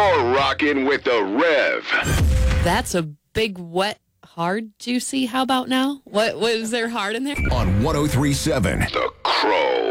You're rocking with the Rev. That's a big, wet, hard, juicy. How about now? What was there hard in there? On 103.7 The Crow.